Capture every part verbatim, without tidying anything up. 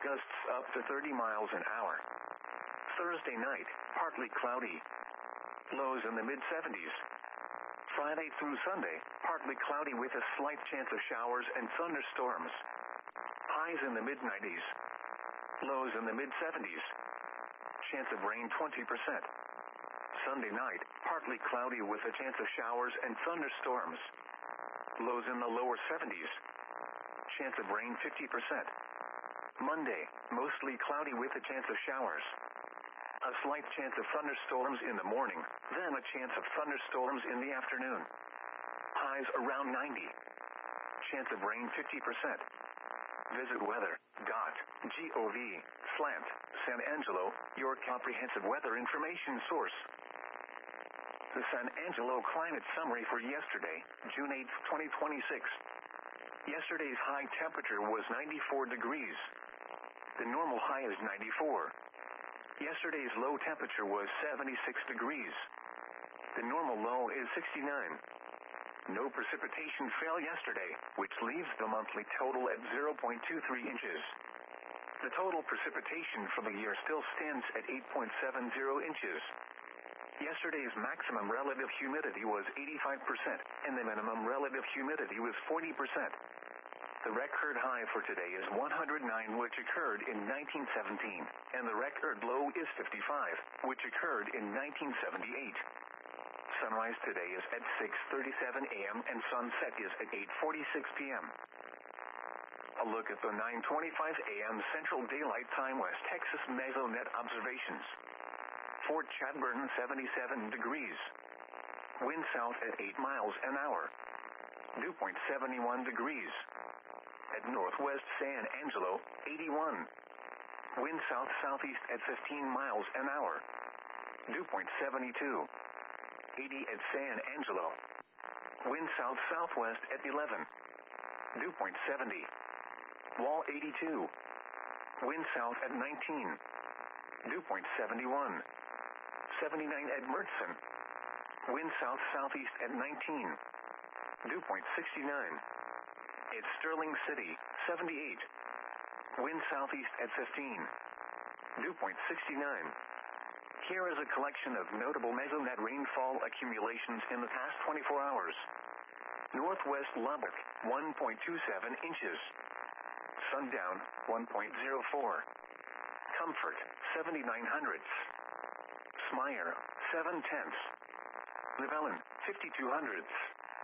gusts up to thirty miles an hour. Thursday night, partly cloudy. Lows in the mid seventies. Friday through Sunday, partly cloudy with a slight chance of showers and thunderstorms. Highs in the mid nineties. Lows in the mid seventies. Chance of rain twenty percent. Sunday night, partly cloudy with a chance of showers and thunderstorms. Lows in the lower seventies. Chance of rain fifty percent. Monday, mostly cloudy with a chance of showers. A slight chance of thunderstorms in the morning, then a chance of thunderstorms in the afternoon. Highs around ninety. Chance of rain fifty percent. Visit weather dot gov slash San Angelo, your comprehensive weather information source. The San Angelo climate summary for yesterday, June eighth, twenty twenty-six. Yesterday's high temperature was ninety-four degrees. The normal high is ninety-four. Yesterday's low temperature was seventy-six degrees. The normal low is sixty-nine. No precipitation fell yesterday, which leaves the monthly total at zero point two three inches. The total precipitation for the year still stands at eight point seven zero inches. Yesterday's maximum relative humidity was eighty-five percent, and the minimum relative humidity was forty percent. The record high for today is one hundred nine, which occurred in nineteen seventeen, and the record low is fifty-five, which occurred in nineteen seventy-eight. Sunrise today is at six thirty-seven a m and sunset is at eight forty-six p m A look at the nine twenty-five a m Central Daylight Time West Texas Mesonet observations. Fort Chadbourne seventy-seven degrees. Wind south at eight miles an hour. Dew point seventy-one degrees. At northwest San Angelo, eighty-one. Wind south-southeast at fifteen miles an hour. Dew point seventy-two. eighty at San Angelo. Wind south-southwest at eleven. Dew point seventy. Wall eighty-two. Wind south at nineteen. Dew point seventy-one. seventy-nine at Mertzen. Wind south-southeast at nineteen. Dew point sixty-nine. At Sterling City, seventy-eight. Wind southeast at fifteen. Dew point sixty-nine. Here is a collection of notable mesonet rainfall accumulations in the past twenty-four hours. Northwest Lubbock, one point two seven inches. Sundown, one point zero four. Comfort, seventy-nine hundredths. Smyer, seven tenths. Llewellyn, fifty-two hundredths.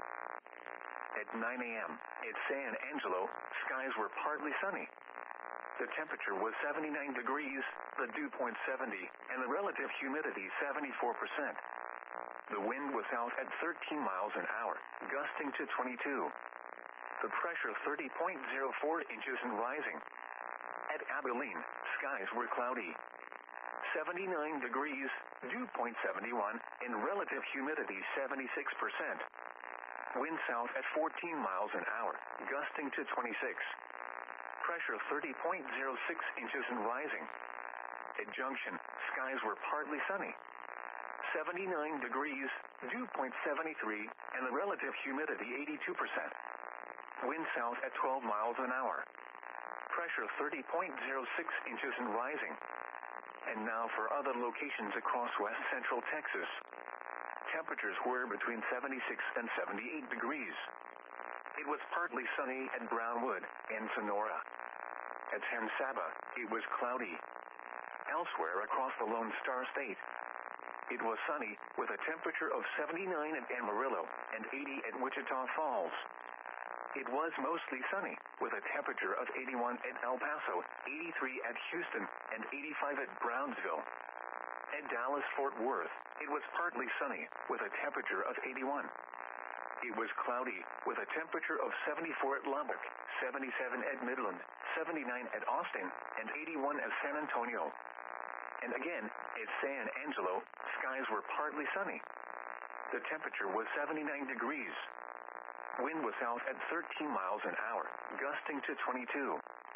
At nine a m at San Angelo, skies were partly sunny. The temperature was seventy-nine degrees, the dew point seventy, and the relative humidity seventy-four percent. The wind was out at thirteen miles an hour, gusting to twenty-two. The pressure thirty point zero four inches and rising. At Abilene, skies were cloudy. seventy-nine degrees, dew point seventy-one, and relative humidity seventy-six percent. Wind south at fourteen miles an hour, gusting to twenty-six. Pressure thirty point zero six inches and rising. At Junction, skies were partly sunny. seventy-nine degrees, dew point seventy-three, and the relative humidity eighty-two percent. Wind south at twelve miles an hour. Pressure thirty point zero six inches and rising. And now for other locations across west central Texas. Temperatures were between seventy-six and seventy-eight degrees. It was partly sunny at Brownwood and Sonora. At San Saba, it was cloudy. Elsewhere across the Lone Star State, it was sunny with a temperature of seventy-nine at Amarillo and eighty at Wichita Falls. It was mostly sunny with a temperature of eighty-one at El Paso, eighty-three at Houston, and eighty-five at Brownsville. At Dallas-Fort Worth, it was partly sunny with a temperature of eighty-one. It was cloudy with a temperature of seventy-four at Lubbock, seventy-seven at Midland, seventy-nine at Austin, and eighty-one at San Antonio. And again, at San Angelo, skies were partly sunny. The temperature was seventy-nine degrees. Wind was out at thirteen miles an hour, gusting to twenty-two.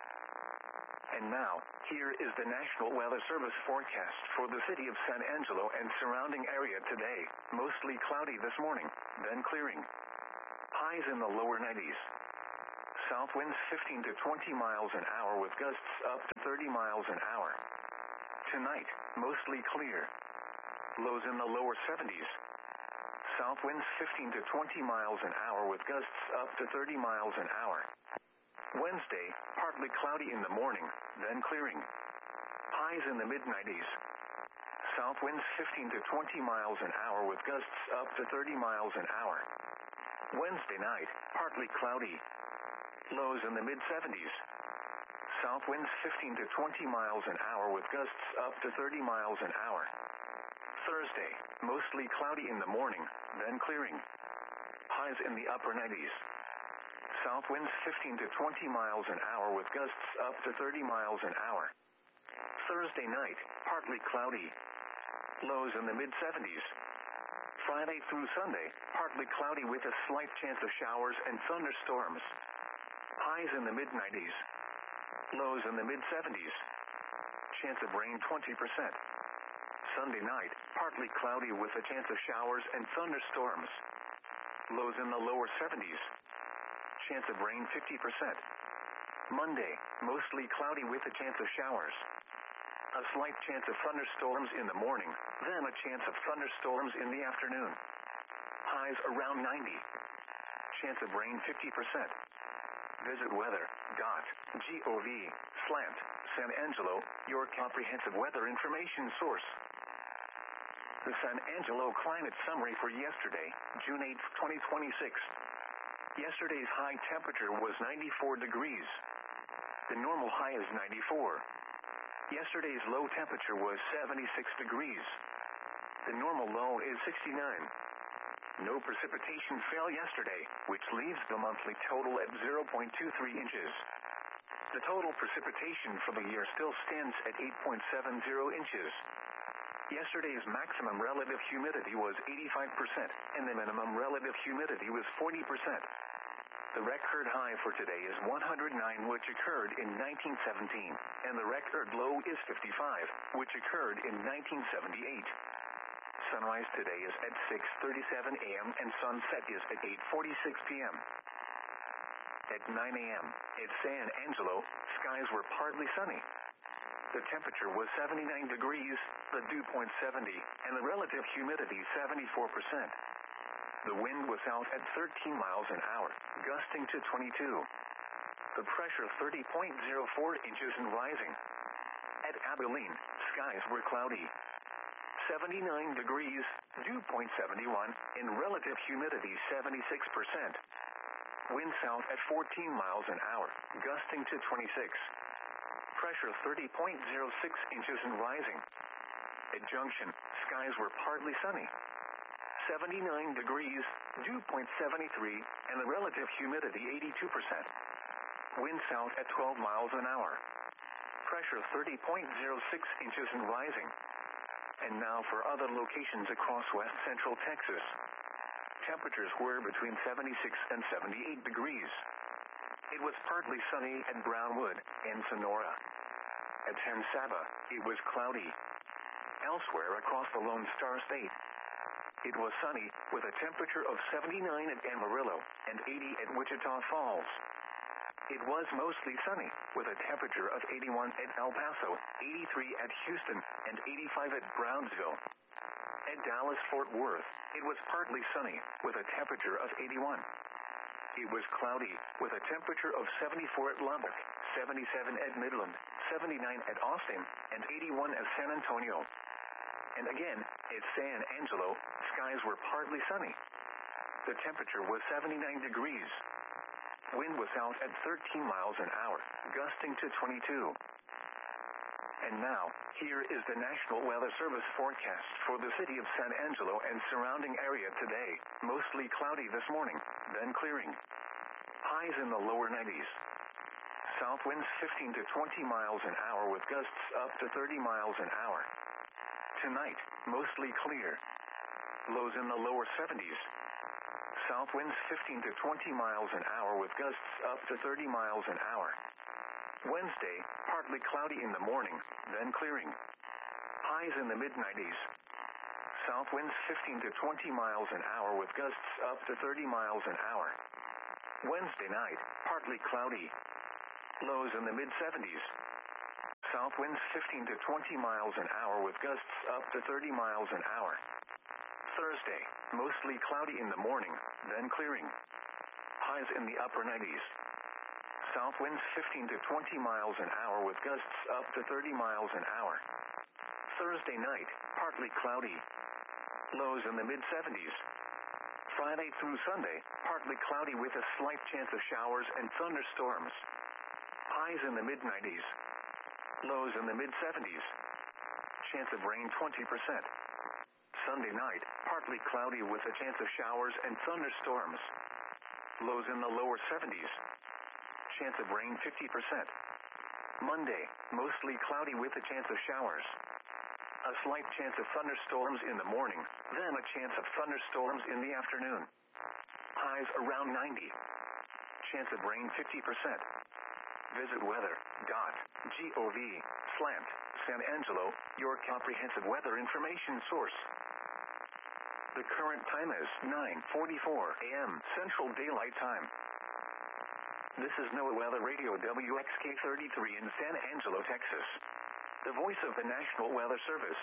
And now, here is the National Weather Service forecast for the city of San Angelo and surrounding area today. Mostly cloudy this morning, then clearing. Highs in the lower nineties. South winds fifteen to twenty miles an hour with gusts up to thirty miles an hour. Tonight, mostly clear. Lows in the lower seventies. South winds fifteen to twenty miles an hour with gusts up to thirty miles an hour. Wednesday, partly cloudy in the morning, then clearing. Highs in the mid nineties. South winds fifteen to twenty miles an hour with gusts up to thirty miles an hour. Wednesday night, partly cloudy. Lows in the mid seventies. South winds fifteen to twenty miles an hour with gusts up to thirty miles an hour. Thursday, mostly cloudy in the morning, then clearing. Highs in the upper nineties. South winds fifteen to twenty miles an hour with gusts up to thirty miles an hour. Thursday night, partly cloudy. Lows in the mid seventies. Friday through Sunday, partly cloudy with a slight chance of showers and thunderstorms. Highs in the mid nineties. Lows in the mid seventies. Chance of rain twenty percent. Sunday night, partly cloudy with a chance of showers and thunderstorms. Lows in the lower seventies. Chance of rain fifty percent. Monday, mostly cloudy with a chance of showers. A slight chance of thunderstorms in the morning, then a chance of thunderstorms in the afternoon. Highs around ninety. Chance of rain fifty percent. Visit weather dot gov slash San Angelo, your comprehensive weather information source. The San Angelo climate summary for yesterday, June eighth, twenty twenty-six. Yesterday's high temperature was ninety-four degrees. The normal high is ninety-four. Yesterday's low temperature was seventy-six degrees. The normal low is sixty-nine. No precipitation fell yesterday, which leaves the monthly total at zero point two three inches. The total precipitation for the year still stands at eight point seven zero inches. Yesterday's maximum relative humidity was eighty-five percent, and the minimum relative humidity was forty percent. The record high for today is one hundred nine, which occurred in nineteen seventeen, and the record low is fifty-five, which occurred in nineteen seventy-eight. Sunrise today is at six thirty-seven a m and sunset is at eight forty-six p m At nine a m at San Angelo, skies were partly sunny. The temperature was seventy-nine degrees, the dew point seventy, and the relative humidity seventy-four percent. The wind was out at thirteen miles an hour, gusting to twenty-two. The pressure thirty point zero four inches and rising. At Abilene, skies were cloudy. seventy-nine degrees, dew point seventy-one, and relative humidity seventy-six percent. Wind south at fourteen miles an hour, gusting to twenty-six. Pressure thirty point zero six inches and rising. At Junction, skies were partly sunny. seventy-nine degrees, dew point seventy-three, and the relative humidity eighty-two percent. Wind south at twelve miles an hour. Pressure thirty point zero six inches and rising. And now for other locations across west central Texas. Temperatures were between seventy-six and seventy-eight degrees. It was partly sunny at Brownwood and Sonora. At San Saba, it was cloudy. Elsewhere across the Lone Star State, it was sunny, with a temperature of seventy-nine at Amarillo and eighty at Wichita Falls. It was mostly sunny, with a temperature of eighty-one at El Paso, eighty-three at Houston, and eighty-five at Brownsville. At Dallas-Fort Worth, it was partly sunny, with a temperature of eighty-one. It was cloudy, with a temperature of seventy-four at Lubbock, seventy-seven at Midland, seventy-nine at Austin, and eighty-one at San Antonio. And again, at San Angelo, skies were partly sunny. The temperature was seventy-nine degrees. Wind was out at thirteen miles an hour, gusting to twenty-two. And now, here is the National Weather Service forecast for the city of San Angelo and surrounding area today. Mostly cloudy this morning, then clearing. Highs in the lower nineties. South winds fifteen to twenty miles an hour with gusts up to thirty miles an hour. Tonight, mostly clear. Lows in the lower seventies. South winds fifteen to twenty miles an hour with gusts up to thirty miles an hour. Wednesday, partly cloudy in the morning, then clearing. Highs in the mid nineties. South winds fifteen to twenty miles an hour with gusts up to thirty miles an hour. Wednesday night, partly partly cloudy. Lows in the mid seventies. South winds fifteen to twenty miles an hour with gusts up to thirty miles an hour. Thursday, mostly cloudy in the morning, then clearing. Highs in the upper nineties. South winds fifteen to twenty miles an hour with gusts up to thirty miles an hour. Thursday night, partly cloudy. Lows in the mid seventies. Friday through Sunday, partly cloudy with a slight chance of showers and thunderstorms. Highs in the mid nineties. Lows in the mid seventies. Chance of rain twenty percent. Sunday night, partly cloudy with a chance of showers and thunderstorms. Lows in the lower seventies. Chance of rain fifty percent. Monday, mostly cloudy with a chance of showers. A slight chance of thunderstorms in the morning, then a chance of thunderstorms in the afternoon. Highs around ninety. Chance of rain fifty percent. Visit weather dot gov slash San Angelo, your comprehensive weather information source. The current time is nine forty-four a m Central Daylight Time. This is NOAA Weather Radio W X K thirty-three in San Angelo, Texas. The voice of the National Weather Service.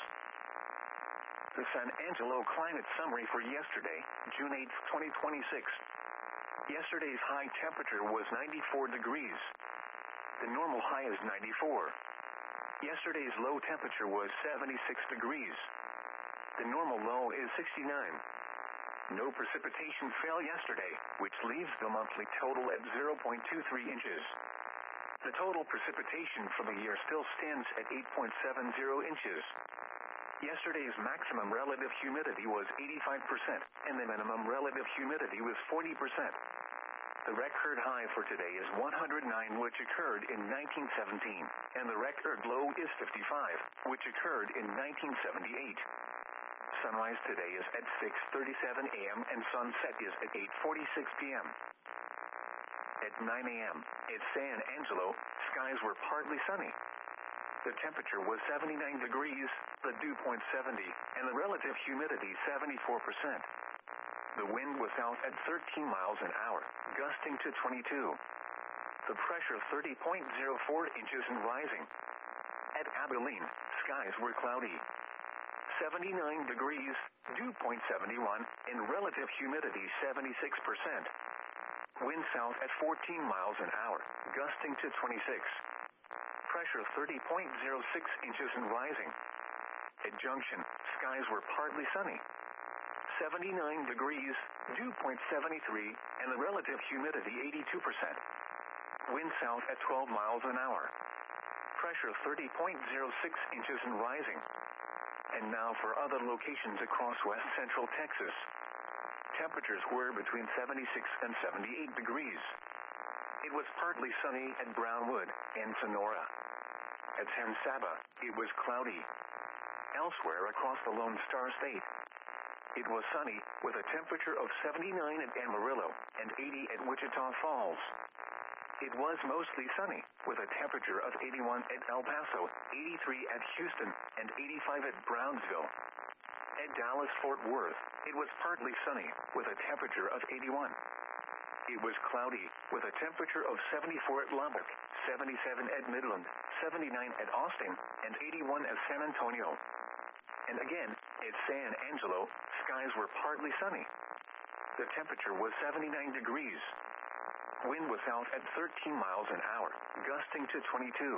The San Angelo climate summary for yesterday, June eighth, twenty twenty-six. Yesterday's high temperature was ninety-four degrees. The normal high is ninety-four. Yesterday's low temperature was seventy-six degrees. The normal low is sixty-nine. No precipitation fell yesterday, which leaves the monthly total at zero point two three inches. The total precipitation for the year still stands at eight point seven zero inches. Yesterday's maximum relative humidity was eighty-five percent, and the minimum relative humidity was forty percent. The record high for today is one hundred nine, which occurred in nineteen seventeen, and the record low is fifty-five, which occurred in nineteen seventy-eight. Sunrise today is at six thirty-seven a m and sunset is at eight forty-six p m At nine a m at San Angelo, skies were partly sunny. The temperature was seventy-nine degrees, the dew point seventy, and the relative humidity seventy-four percent. The wind was south at thirteen miles an hour, gusting to twenty-two. The pressure thirty point zero four inches and rising. At Abilene, skies were cloudy. seventy-nine degrees, dew point seventy-one, and relative humidity seventy-six percent. Wind south at fourteen miles an hour, gusting to twenty-six. Pressure thirty point zero six inches and rising. At Junction, skies were partly sunny. seventy-nine degrees, dew point seventy-three, and the relative humidity eighty-two percent. Wind south at twelve miles an hour. Pressure thirty point zero six inches and rising. And now for other locations across west central Texas. Temperatures were between seventy-six and seventy-eight degrees. It was partly sunny at Brownwood and Sonora. At San Saba, it was cloudy. Elsewhere across the Lone Star State, it was sunny, with a temperature of seventy-nine at Amarillo and eighty at Wichita Falls. It was mostly sunny, with a temperature of eighty-one at El Paso, eighty-three at Houston, and eighty-five at Brownsville. At Dallas-Fort Worth, it was partly sunny, with a temperature of eighty-one. It was cloudy, with a temperature of seventy-four at Lubbock, seventy-seven at Midland, seventy-nine at Austin, and eighty-one at San Antonio. And again, at San Angelo, skies were partly sunny. The temperature was seventy-nine degrees. Wind was south at thirteen miles an hour, gusting to twenty-two.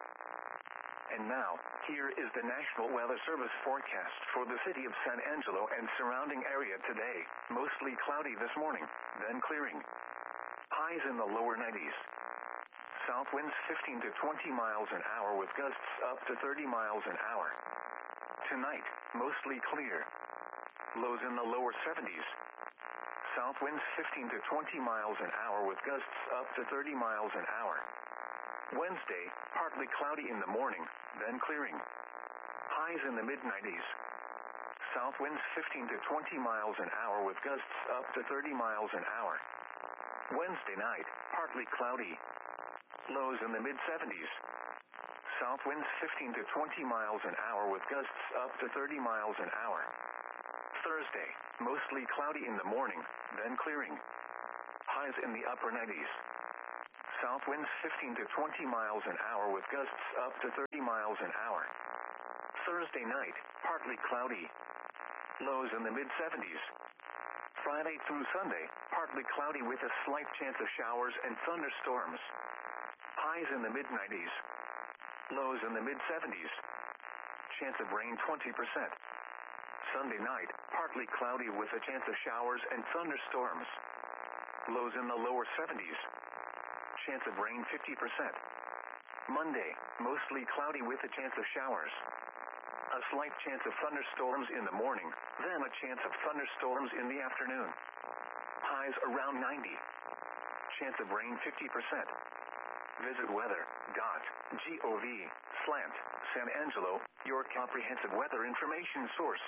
And now, here is the National Weather Service forecast for the city of San Angelo and surrounding area today. Mostly cloudy this morning, then clearing. Highs in the lower nineties. South winds fifteen to twenty miles an hour with gusts up to thirty miles an hour. Tonight, mostly clear. Lows in the lower seventies. South winds fifteen to twenty miles an hour with gusts up to thirty miles an hour. Wednesday, partly cloudy in the morning, then clearing. Highs in the mid nineties. South winds fifteen to twenty miles an hour with gusts up to thirty miles an hour. Wednesday night, partly cloudy. Lows in the mid seventies. South winds fifteen to twenty miles an hour with gusts up to thirty miles an hour. Thursday, mostly cloudy in the morning, then clearing. Highs in the upper nineties. South winds fifteen to twenty miles an hour with gusts up to thirty miles an hour. Thursday night, partly cloudy. Lows in the mid seventies. Friday through Sunday, partly cloudy with a slight chance of showers and thunderstorms. Highs in the mid nineties. Lows in the mid seventies. Chance of rain twenty percent. Sunday night, partly cloudy with a chance of showers and thunderstorms. Lows in the lower seventies. Chance of rain fifty percent. Monday, mostly cloudy with a chance of showers. A slight chance of thunderstorms in the morning, then a chance of thunderstorms in the afternoon. Highs around ninety. Chance of rain fifty percent. Visit weather.gov slant San Angelo, your comprehensive weather information source.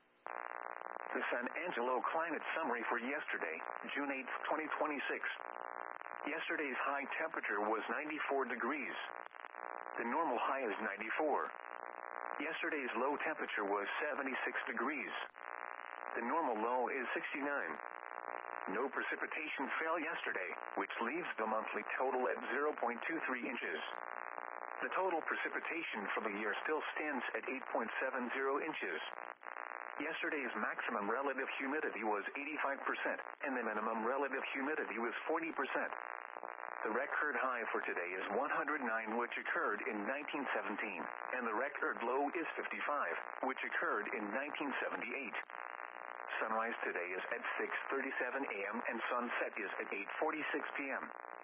The San Angelo climate summary for yesterday, June eighth, twenty twenty-six. Yesterday's high temperature was ninety-four degrees. The normal high is ninety-four. Yesterday's low temperature was seventy-six degrees. The normal low is sixty-nine. No precipitation fell yesterday, which leaves the monthly total at zero point two three inches. The total precipitation for the year still stands at eight point seven zero inches. Yesterday's maximum relative humidity was eighty-five percent, and the minimum relative humidity was forty percent. The record high for today is one hundred nine, which occurred in nineteen seventeen, and the record low is fifty-five, which occurred in nineteen seventy-eight. Sunrise today is at six thirty-seven a m and sunset is at eight forty-six p m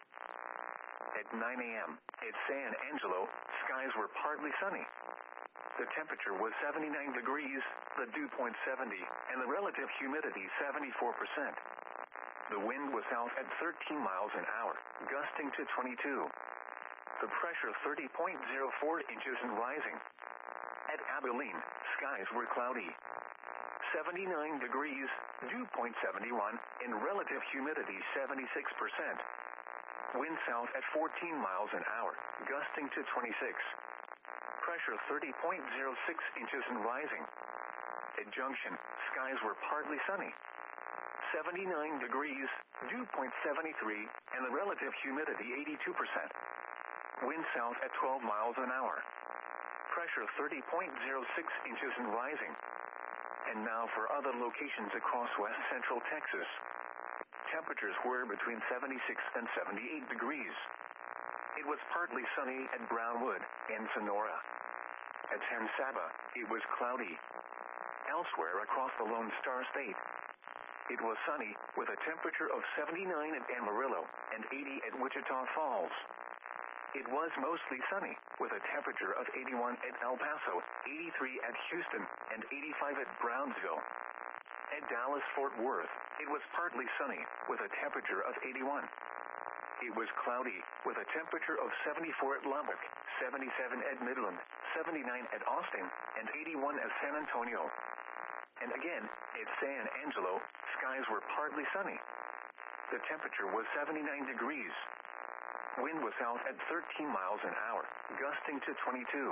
At nine a m at San Angelo, skies were partly sunny. The temperature was seventy-nine degrees, the dew point seventy, and the relative humidity seventy-four percent. The wind was south at thirteen miles an hour, gusting to twenty-two. The pressure thirty point zero four inches and rising. At Abilene, skies were cloudy. seventy-nine degrees, dew point seventy-one, and relative humidity seventy-six percent. Wind south at fourteen miles an hour, gusting to twenty-six. Pressure thirty point zero six inches and rising. At Junction, skies were partly sunny. seventy-nine degrees, dew point seventy-three, and the relative humidity eighty-two percent. Wind south at twelve miles an hour. Pressure thirty point zero six inches and rising. And now for other locations across west central Texas. Temperatures were between seventy-six and seventy-eight degrees. It was partly sunny at Brownwood and Sonora. At San Saba, it was cloudy. Elsewhere across the Lone Star State, it was sunny, with a temperature of seventy-nine at Amarillo and eighty at Wichita Falls. It was mostly sunny, with a temperature of eighty-one at El Paso, eighty-three at Houston, and eighty-five at Brownsville. At Dallas-Fort Worth, it was partly sunny, with a temperature of eighty-one. It was cloudy, with a temperature of seventy-four at Lubbock, seventy-seven at Midland, seventy-nine at Austin, and eighty-one at San Antonio. And again, at San Angelo, skies were partly sunny. The temperature was seventy-nine degrees. Wind was south at thirteen miles an hour, gusting to twenty-two.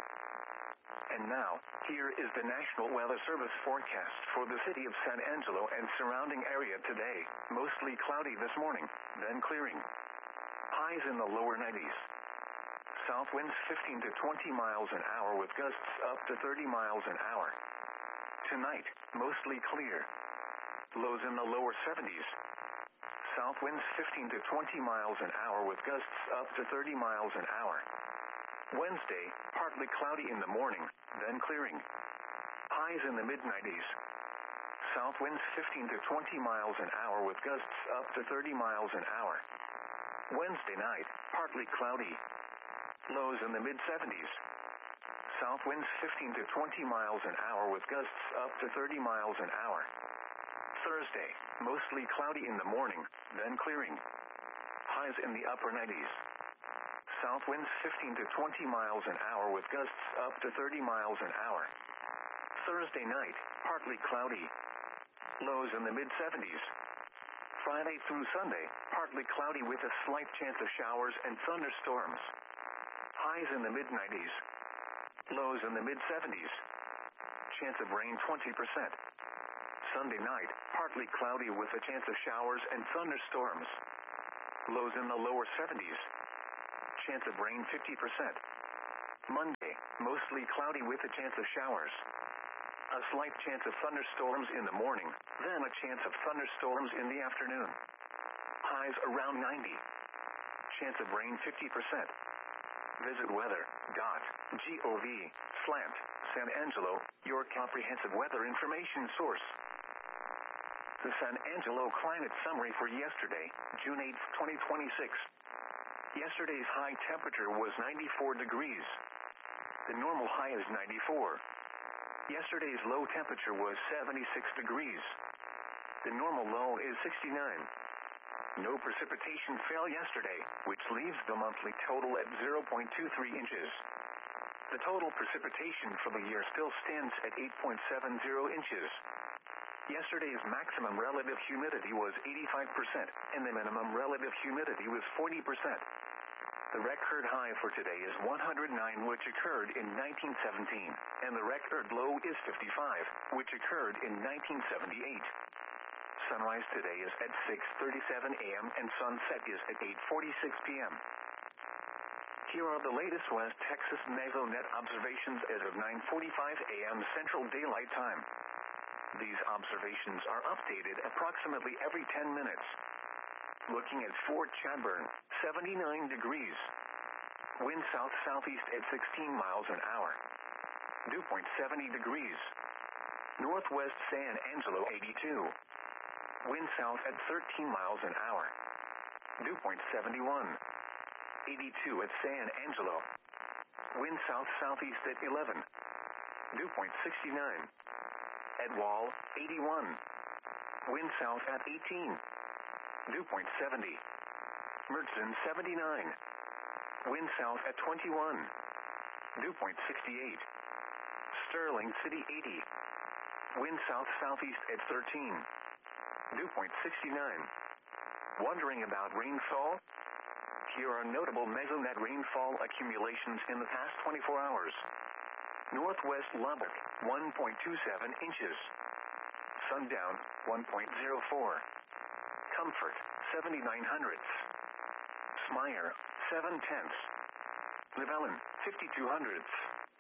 And now, here is the National Weather Service forecast for the city of San Angelo and surrounding area today. Mostly cloudy this morning, then clearing. Highs in the lower nineties. South winds fifteen to twenty miles an hour with gusts up to thirty miles an hour. Tonight, mostly clear. Lows in the lower seventies. South winds fifteen to twenty miles an hour with gusts up to thirty miles an hour. Wednesday, partly cloudy in the morning, then clearing. Highs in the mid nineties. South winds fifteen to twenty miles an hour with gusts up to thirty miles an hour. Wednesday night, partly cloudy. Lows in the mid seventies. South winds fifteen to twenty miles an hour with gusts up to thirty miles an hour. Thursday, mostly cloudy in the morning, then clearing. Highs in the upper nineties. South winds fifteen to twenty miles an hour with gusts up to thirty miles an hour. Thursday night, partly cloudy. Lows in the mid seventies. Friday through Sunday, partly cloudy with a slight chance of showers and thunderstorms. Highs in the mid nineties. Lows in the mid seventies. Chance of rain twenty percent. Sunday night, partly cloudy with a chance of showers and thunderstorms. Lows in the lower seventies. Chance of rain fifty percent. Monday, mostly cloudy with a chance of showers. A slight chance of thunderstorms in the morning, then a chance of thunderstorms in the afternoon. Highs around ninety. Chance of rain fifty percent. Visit weather.gov slant San Angelo, your comprehensive weather information source. The San Angelo climate summary for yesterday, June eighth, twenty twenty-six. Yesterday's high temperature was ninety-four degrees. The normal high is ninety-four. Yesterday's low temperature was seventy-six degrees. The normal low is sixty-nine. No precipitation fell yesterday, which leaves the monthly total at zero point two three inches. The total precipitation for the year still stands at eight point seven zero inches. Yesterday's maximum relative humidity was eighty-five percent, and the minimum relative humidity was forty percent. The record high for today is one hundred nine, which occurred in nineteen seventeen, and the record low is fifty-five, which occurred in nineteen seventy-eight. Sunrise today is at six thirty-seven a m and sunset is at eight forty-six p m Here are the latest West Texas Mesonet observations as of nine forty-five a m Central Daylight Time. These observations are updated approximately every ten minutes. Looking at Fort Chadbourne, seventy-nine degrees. Wind south-southeast at sixteen miles an hour. Dew point seventy degrees. Northwest San Angelo eighty-two. Wind south at thirteen miles an hour. Dew point seventy-one. eighty-two at San Angelo. Wind south-southeast at eleven. Dew point sixty-nine. At Wall, eighty-one. Wind south at eighteen. Dew point seventy. Mertzen, seventy-nine. Wind south at twenty-one. Dew point sixty-eight. Sterling City, eighty. Wind south-southeast at thirteen. Dew point sixty-nine. Wondering about rainfall? Here are notable Mesonet rainfall accumulations in the past twenty-four hours. Northwest Lubbock, one point two seven inches. Sundown, one point zero four. Comfort, seventy-nine hundredths. Smyre, seven tenths. Llewellyn, fifty-two hundredths.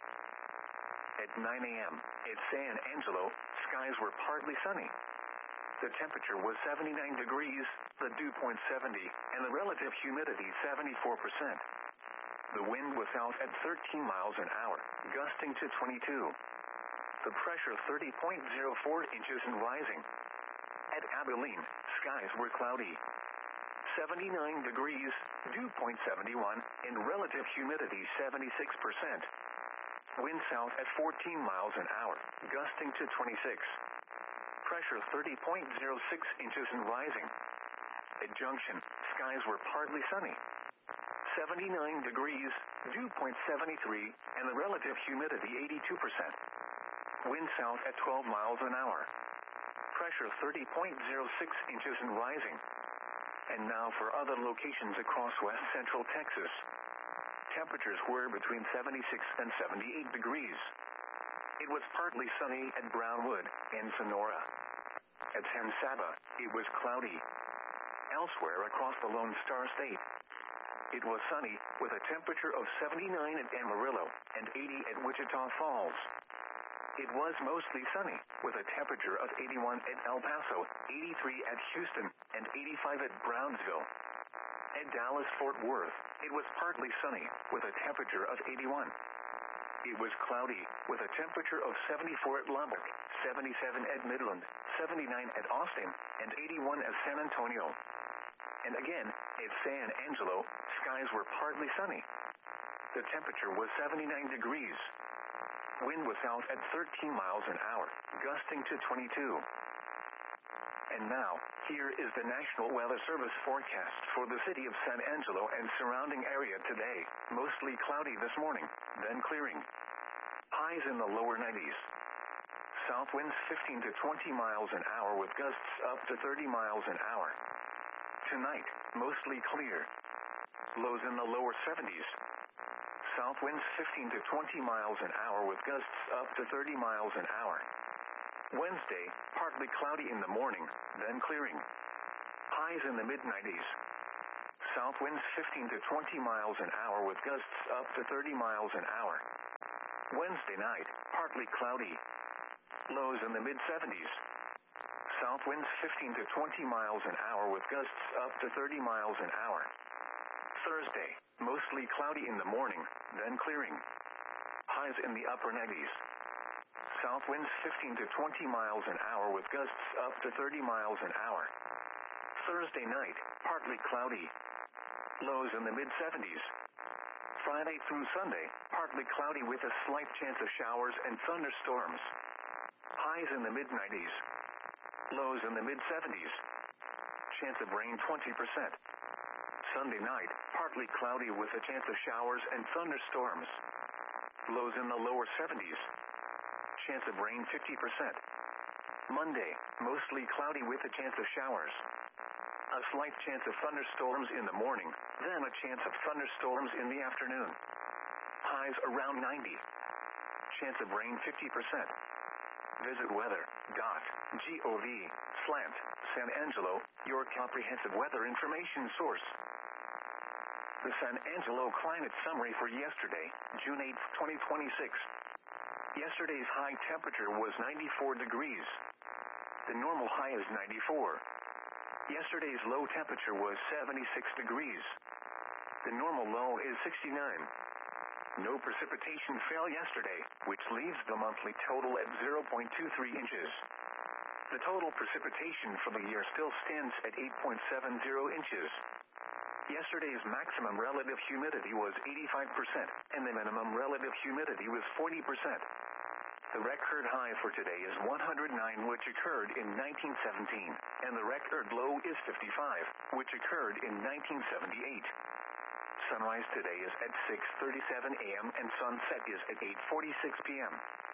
At nine a m at San Angelo, skies were partly sunny. The temperature was seventy-nine degrees, the dew point seventy, and the relative humidity seventy-four percent. The wind was south at thirteen miles an hour, gusting to twenty-two. The pressure thirty point zero four inches and rising. At Abilene, skies were cloudy. seventy-nine degrees, dew point seventy-one, and relative humidity seventy-six percent. Wind south at fourteen miles an hour, gusting to twenty-six. Pressure thirty point zero six inches and rising. At Junction, skies were partly sunny. seventy-nine degrees, dew point seventy-three, and the relative humidity eighty-two percent. Wind south at twelve miles an hour. Pressure thirty point zero six inches and rising. And now for other locations across west central Texas. Temperatures were between seventy-six and seventy-eight degrees. It was partly sunny at Brownwood and Sonora. At San Saba, it was cloudy. Elsewhere across the Lone Star State, it was sunny with a temperature of seventy-nine at Amarillo and eighty at Wichita Falls. It was mostly sunny with a temperature of eighty-one at El Paso, eighty-three at Houston, and eighty-five at Brownsville. At Dallas-Fort Worth, it was partly sunny with a temperature of eighty-one. It was cloudy with a temperature of seventy-four at Lubbock, seventy-seven at Midland, seventy-nine at Austin, and eighty-one at San Antonio. And again, at San Angelo, skies were partly sunny. The temperature was seventy-nine degrees. Wind was south at thirteen miles an hour, gusting to twenty-two. And now, here is the National Weather Service forecast for the city of San Angelo and surrounding area today. Mostly cloudy this morning, then clearing. Highs in the lower nineties. South winds fifteen to twenty miles an hour with gusts up to thirty miles an hour. Tonight, mostly clear. Lows in the lower seventies. South winds fifteen to twenty miles an hour with gusts up to thirty miles an hour. Wednesday, partly cloudy in the morning, then clearing. Highs in the mid nineties. South winds fifteen to twenty miles an hour with gusts up to thirty miles an hour. Wednesday night, partly cloudy. Lows in the mid seventies. South winds fifteen to twenty miles an hour with gusts up to thirty miles an hour. Thursday, mostly cloudy in the morning, then clearing. Highs in the upper nineties. South winds fifteen to twenty miles an hour with gusts up to thirty miles an hour. Thursday night, partly cloudy. Lows in the mid seventies. Friday through Sunday, partly cloudy with a slight chance of showers and thunderstorms. Highs in the mid nineties. Lows in the mid seventies. Chance of rain twenty percent. Sunday night, partly cloudy with a chance of showers and thunderstorms. Lows in the lower seventies. Chance of rain fifty percent. Monday, mostly cloudy with a chance of showers. A slight chance of thunderstorms in the morning, then a chance of thunderstorms in the afternoon. Highs around ninety. Chance of rain fifty percent. Visit weather.gov slant San Angelo, your comprehensive weather information source. The San Angelo climate summary for yesterday, June eighth, twenty twenty-six. Yesterday's high temperature was ninety-four degrees. The normal high is ninety-four. Yesterday's low temperature was seventy-six degrees. The normal low is sixty-nine. No precipitation fell yesterday, which leaves the monthly total at zero point two three inches. The total precipitation for the year still stands at eight point seven zero inches. Yesterday's maximum relative humidity was eighty-five percent, and the minimum relative humidity was forty percent. The record high for today is one hundred nine, which occurred in nineteen seventeen, and the record low is fifty-five, which occurred in nineteen seventy-eight. Sunrise today is at six thirty-seven a m and sunset is at eight forty-six p m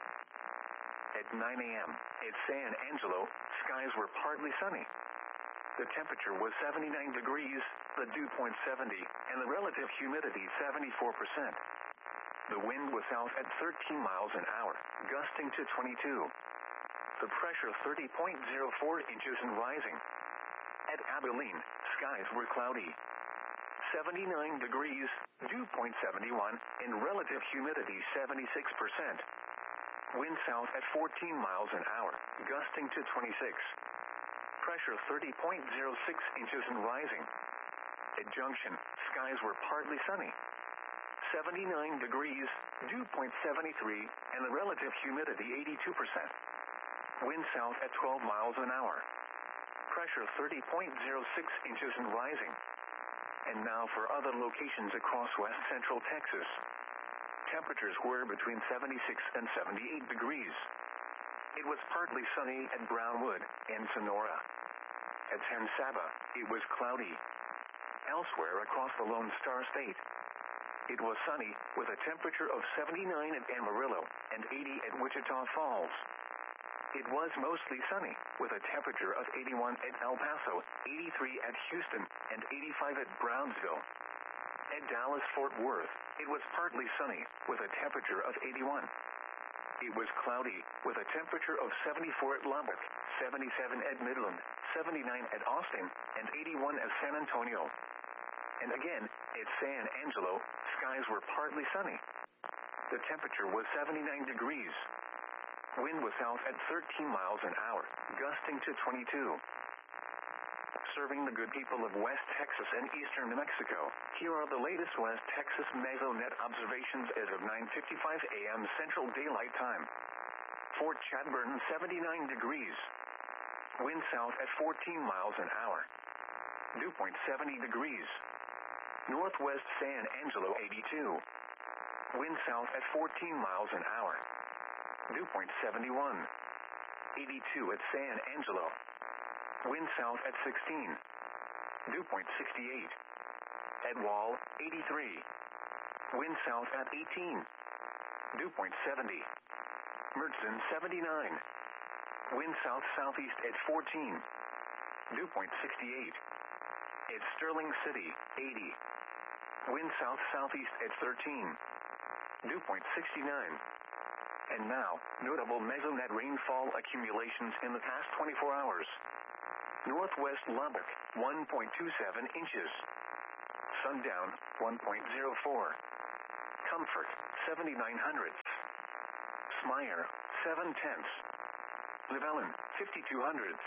At nine a m at San Angelo, skies were partly sunny. The temperature was seventy-nine degrees, the dew point seventy, and the relative humidity seventy-four percent. The wind was south at thirteen miles an hour, gusting to twenty-two. The pressure thirty point zero four inches and rising. At Abilene, skies were cloudy. seventy-nine degrees, dew point seventy-one, and relative humidity seventy-six percent. Wind south at fourteen miles an hour, gusting to twenty-six. Pressure thirty point zero six inches and rising. At Junction, skies were partly sunny. seventy-nine degrees, dew point seventy-three, and the relative humidity eighty-two percent. Wind south at twelve miles an hour. Pressure thirty point zero six inches and rising. And now for other locations across west central Texas. Temperatures were between seventy-six and seventy-eight degrees. It was partly sunny at Brownwood and Sonora. At San Saba, it was cloudy. Elsewhere across the Lone Star State, it was sunny, with a temperature of seventy-nine at Amarillo and eighty at Wichita Falls. It was mostly sunny, with a temperature of eighty-one at El Paso, eighty-three at Houston, and eighty-five at Brownsville. At Dallas-Fort Worth, it was partly sunny, with a temperature of eighty-one. It was cloudy, with a temperature of seventy-four at Lubbock, seventy-seven at Midland, seventy-nine at Austin, and eighty-one at San Antonio. And again, at San Angelo, skies were partly sunny. The temperature was seventy-nine degrees. Wind was south at thirteen miles an hour, gusting to twenty-two. Serving the good people of West Texas and eastern New Mexico, here are the latest West Texas Mesonet observations as of nine fifty-five a m Central Daylight Time. Fort Chadbourne, seventy-nine degrees. Wind south at fourteen miles an hour. Dew point seventy degrees. Northwest San Angelo, eighty-two. Wind south at fourteen miles an hour. Dew point seventy-one. eighty-two at San Angelo. Wind south at sixteen. Dew point sixty-eight. At Wall, eighty-three. Wind south at eighteen. Dew point seventy. Mertzen, seventy-nine. Wind south-southeast at fourteen. Dew point sixty-eight. At Sterling City, eighty. Wind south-southeast at thirteen. Dew point sixty-nine. And now, notable Mesonet rainfall accumulations in the past twenty-four hours. Northwest Lubbock, one point two seven inches. Sundown, one point zero four. Comfort, seventy-nine hundredths. Smyre, seven tenths. Llewellyn, fifty-two hundredths.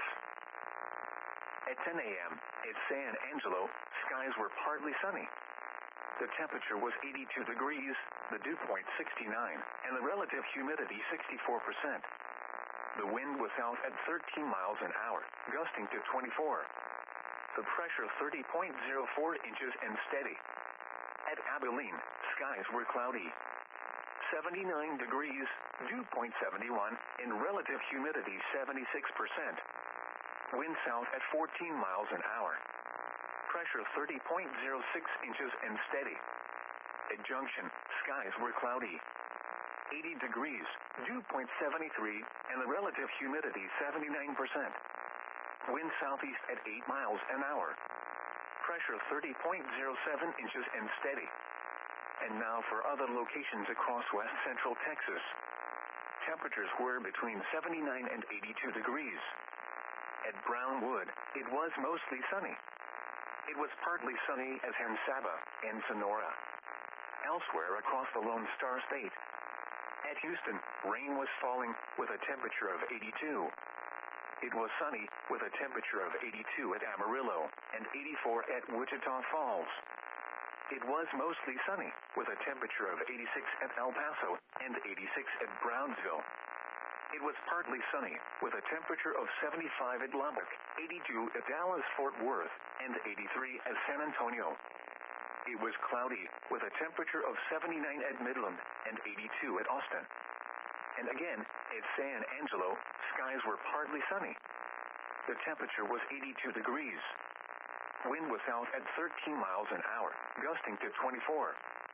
At ten a.m., at San Angelo, skies were partly sunny. The temperature was eighty-two degrees, the dew point sixty-nine, and the relative humidity sixty-four percent. The wind was south at thirteen miles an hour, gusting to twenty-four. The pressure thirty point zero four inches and steady. At Abilene, skies were cloudy. seventy-nine degrees, dew point seventy-one, and relative humidity seventy-six percent. Wind south at fourteen miles an hour. Pressure thirty point zero six inches and steady. At Junction, skies were cloudy. eighty degrees, dew point seventy-three, and the relative humidity seventy-nine percent. Wind southeast at eight miles an hour. Pressure thirty point zero seven inches and steady. And now for other locations across west central Texas. Temperatures were between seventy-nine and eighty-two degrees. At Brownwood, it was mostly sunny. It was partly sunny at San Saba and Sonora. Elsewhere across the Lone Star State. At Houston, rain was falling with a temperature of eighty-two. It was sunny with a temperature of eighty-two at Amarillo and eighty-four at Wichita Falls. It was mostly sunny with a temperature of eighty-six at El Paso and eighty-six at Brownsville. It was partly sunny with a temperature of seventy-five at Lubbock, eighty-two at Dallas-Fort Worth, and eighty-three at San Antonio. It was cloudy with a temperature of seventy-nine at Midland and eighty-two at Austin. And again, at San Angelo, skies were partly sunny. The temperature was eighty-two degrees. Wind was south at thirteen miles an hour, gusting to twenty-four.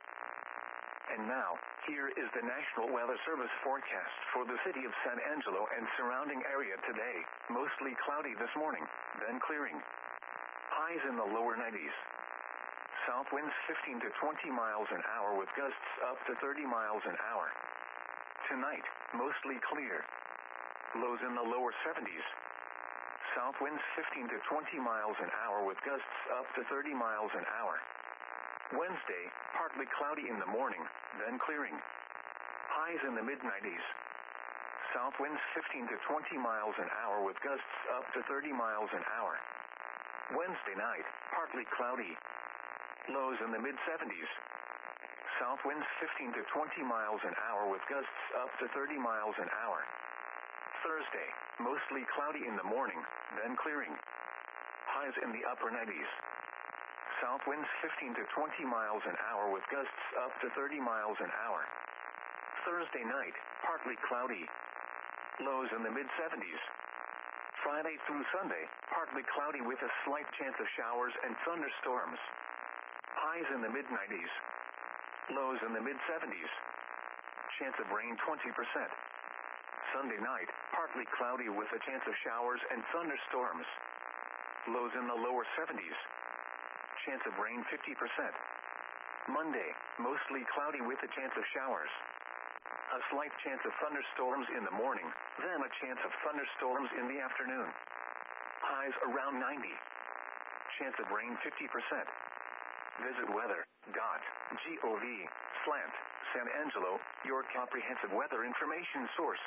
And now, here is the National Weather Service forecast for the city of San Angelo and surrounding area today. Mostly cloudy this morning, then clearing. Highs in the lower nineties. South winds fifteen to twenty miles an hour with gusts up to thirty miles an hour. Tonight, mostly clear. Lows in the lower seventies. South winds fifteen to twenty miles an hour with gusts up to thirty miles an hour. Wednesday, partly cloudy in the morning, then clearing. Highs in the mid nineties. South winds fifteen to twenty miles an hour with gusts up to thirty miles an hour. Wednesday night, partly cloudy. Lows in the mid seventies. South winds fifteen to twenty miles an hour with gusts up to thirty miles an hour. Thursday, mostly cloudy in the morning, then clearing. Highs in the upper nineties. South winds fifteen to twenty miles an hour with gusts up to thirty miles an hour. Thursday night, partly cloudy. Lows in the mid seventies. Friday through Sunday, partly cloudy with a slight chance of showers and thunderstorms. Highs in the mid nineties. Lows in the mid seventies. Chance of rain twenty percent. Sunday night, partly cloudy with a chance of showers and thunderstorms. Lows in the lower seventies. Chance of rain fifty percent. Monday, mostly cloudy with a chance of showers. A slight chance of thunderstorms in the morning, then a chance of thunderstorms in the afternoon. Highs around ninety. Chance of rain fifty percent. Visit weather dot gov slash San Angelo, your comprehensive weather information source.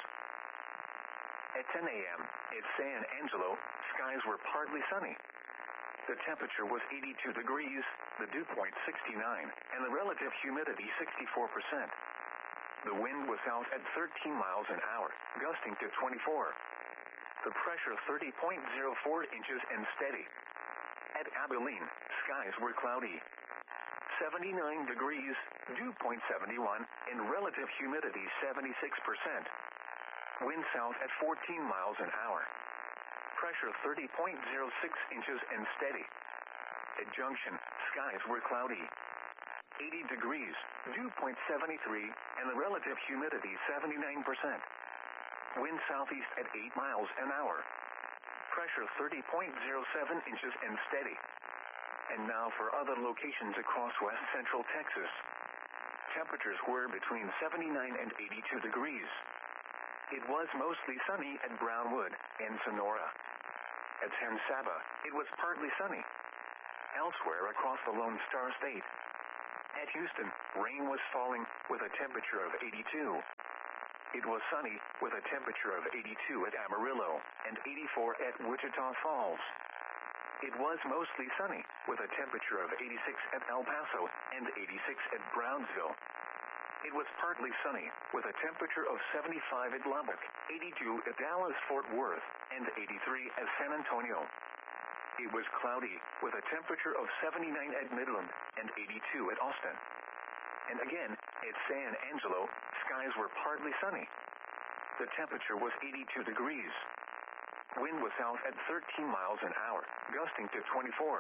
At ten a.m., at San Angelo, skies were partly sunny. The temperature was eighty-two degrees, the dew point sixty-nine, and the relative humidity sixty-four percent. The wind was south at thirteen miles an hour, gusting to twenty-four. The pressure thirty point zero four inches and steady. At Abilene, skies were cloudy. seventy-nine degrees, dew point seventy-one, and relative humidity seventy-six percent. Wind south at fourteen miles an hour. Pressure thirty point zero six inches and steady. At Junction, skies were cloudy. eighty degrees, dew point seventy-three, and the relative humidity seventy-nine percent. Wind southeast at eight miles an hour. Pressure thirty point zero seven inches and steady. And now for other locations across west central Texas. Temperatures were between seventy-nine and eighty-two degrees. It was mostly sunny at Brownwood and Sonora. At San Saba, it was partly sunny. Elsewhere across the Lone Star State. At Houston, rain was falling, with a temperature of eighty-two. It was sunny, with a temperature of eighty-two at Amarillo, and eighty-four at Wichita Falls. It was mostly sunny, with a temperature of eighty-six at El Paso, and eighty-six at Brownsville. It was partly sunny, with a temperature of seventy-five at Lubbock, eighty-two at Dallas-Fort Worth, and eighty-three at San Antonio. It was cloudy, with a temperature of seventy-nine at Midland, and eighty-two at Austin. And again, at San Angelo, skies were partly sunny. The temperature was eighty-two degrees. Wind was south at thirteen miles an hour, gusting to twenty-four.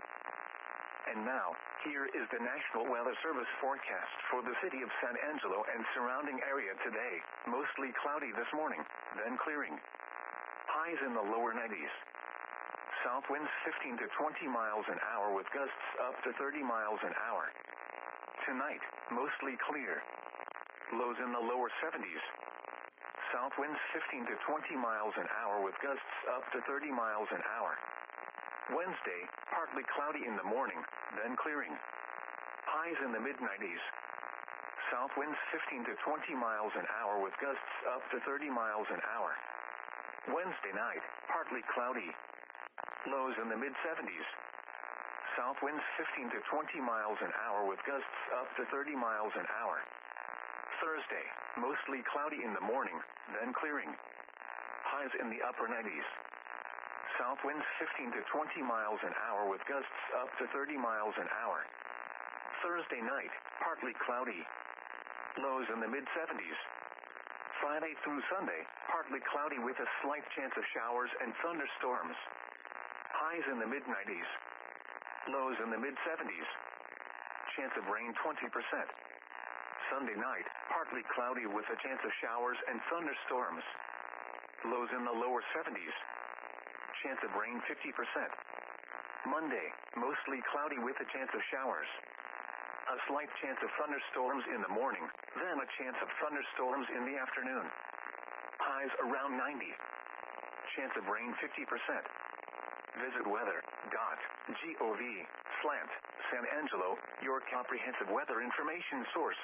And now, here is the National Weather Service forecast for the city of San Angelo and surrounding area today. Mostly cloudy this morning, then clearing. Highs in the lower nineties. South winds fifteen to twenty miles an hour with gusts up to thirty miles an hour. Tonight, mostly clear. Lows in the lower seventies. South winds fifteen to twenty miles an hour with gusts up to thirty miles an hour. Wednesday, partly cloudy in the morning, then clearing. Highs in the mid nineties. South winds fifteen to twenty miles an hour with gusts up to thirty miles an hour. Wednesday night, partly cloudy. Lows in the mid seventies. South winds fifteen to twenty miles an hour with gusts up to thirty miles an hour. Thursday, mostly cloudy in the morning, then clearing. Highs in the upper nineties. South winds fifteen to twenty miles an hour with gusts up to thirty miles an hour. Thursday night, partly cloudy. Lows in the mid seventies. Friday through Sunday, partly cloudy with a slight chance of showers and thunderstorms. Highs in the mid nineties. Lows in the mid seventies. Chance of rain twenty percent. Sunday night, partly cloudy with a chance of showers and thunderstorms. Lows in the lower seventies. Chance of rain fifty percent. Monday, mostly cloudy with a chance of showers. A slight chance of thunderstorms in the morning, then a chance of thunderstorms in the afternoon. Highs around ninety. Chance of rain fifty percent. Visit weather dot gov slash San Angelo, your comprehensive weather information source.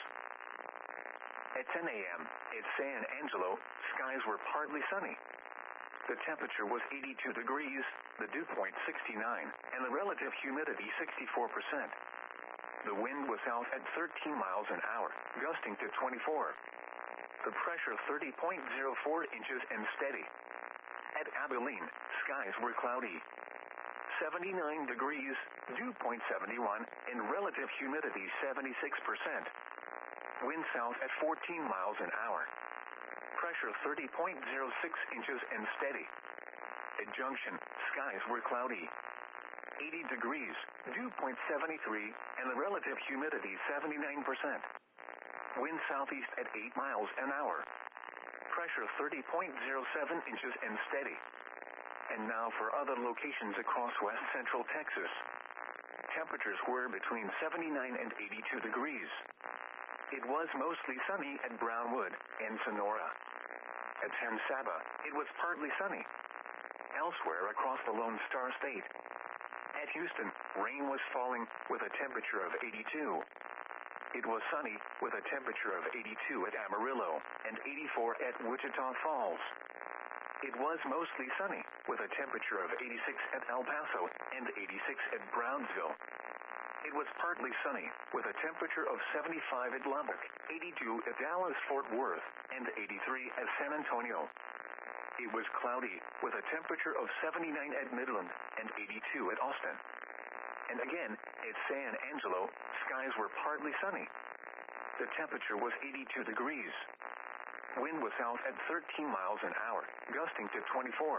At ten a.m., at San Angelo, skies were partly sunny. The temperature was eighty-two degrees, the dew point sixty-nine, and the relative humidity sixty-four percent. The wind was south at thirteen miles an hour, gusting to twenty-four. The pressure thirty point zero four inches and steady. At Abilene, skies were cloudy. seventy-nine degrees, dew point seventy-one, and relative humidity seventy-six percent. Wind south at fourteen miles an hour. Pressure thirty point zero six inches and steady. At Junction, skies were cloudy. eighty degrees, dew point seventy-three, and the relative humidity seventy-nine percent. Wind southeast at eight miles an hour. Pressure thirty point zero seven inches and steady. And now for other locations across west central Texas. Temperatures were between seventy-nine and eighty-two degrees. It was mostly sunny at Brownwood and Sonora. At San Saba, it was partly sunny. Elsewhere across the Lone Star State. At Houston, rain was falling with a temperature of eighty-two. It was sunny with a temperature of eighty-two at Amarillo and eighty-four at Wichita Falls. It was mostly sunny with a temperature of eighty-six at El Paso and eighty-six at Brownsville. It was partly sunny with a temperature of seventy-five at Lubbock, eighty-two at Dallas-Fort Worth, and eighty-three at San Antonio. It was cloudy with a temperature of seventy-nine at Midland and eighty-two at Austin. And again, at San Angelo, skies were partly sunny. The temperature was eighty-two degrees. Wind was south at thirteen miles an hour, gusting to twenty-four.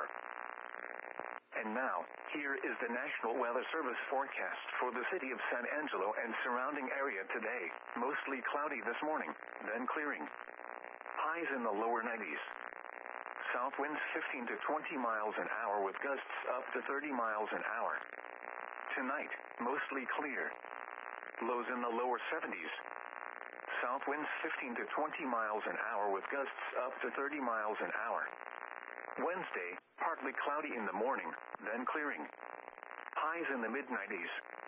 And now, here is the National Weather Service forecast for the city of San Angelo and surrounding area today. Mostly cloudy this morning, then clearing. Highs in the lower nineties. South winds fifteen to twenty miles an hour with gusts up to thirty miles an hour. Tonight, mostly clear. Lows in the lower seventies. South winds fifteen to twenty miles an hour with gusts up to thirty miles an hour. Wednesday, partly cloudy in the morning, then clearing. Highs in the mid nineties.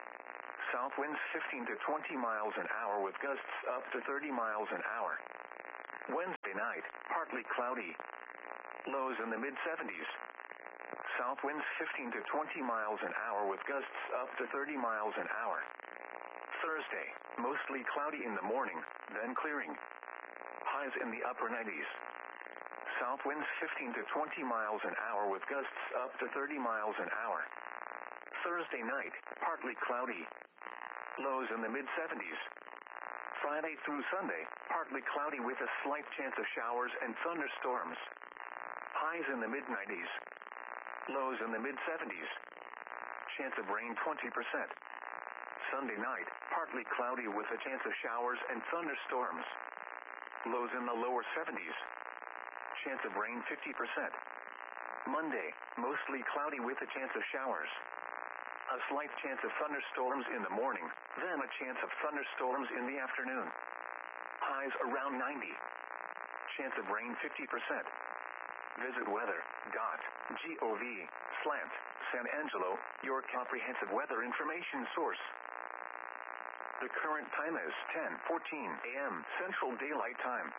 South winds fifteen to twenty miles an hour with gusts up to thirty miles an hour. Wednesday night, partly cloudy. Lows in the mid seventies. South winds fifteen to twenty miles an hour with gusts up to thirty miles an hour. Thursday, mostly cloudy in the morning, then clearing. Highs in the upper nineties. South winds fifteen to twenty miles an hour with gusts up to thirty miles an hour. Thursday night, partly cloudy. Lows in the mid seventies. Friday through Sunday, partly cloudy with a slight chance of showers and thunderstorms. Highs in the mid nineties. Lows in the mid seventies. Chance of rain twenty percent. Sunday night, partly cloudy with a chance of showers and thunderstorms. Lows in the lower seventies. Chance of rain fifty percent. Monday, mostly cloudy with a chance of showers. A slight chance of thunderstorms in the morning, then a chance of thunderstorms in the afternoon. Highs around ninety. Chance of rain fifty percent. Visit weather dot gov slash San Angelo, your comprehensive weather information source. The current time is ten fourteen a m Central Daylight Time.